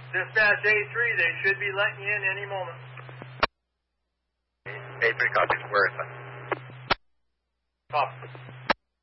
Dispatch A3, they should be letting you in any moment. A3 copies. Where is that? Copy.